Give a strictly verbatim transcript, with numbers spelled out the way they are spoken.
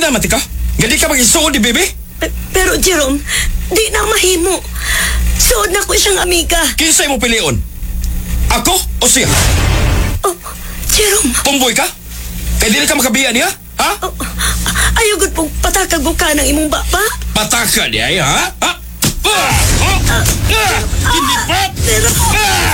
naman ka? Gadi ka mag-isuod ni Bebe? Pe- Pero Jerome, di na mahimo. Suod na ko siyang amiga. Kinsay mo pilion? Ako o siya? Oh, Jerome, Tumboy ka? Kaya di na ka makabiya niya? Ha? oh, ayaw gud pong patakag mo ka ng imong bapa. Pataka niya, ha? Ha? Ah! Ah! Ah! Hindi pa! Jerome! Ah!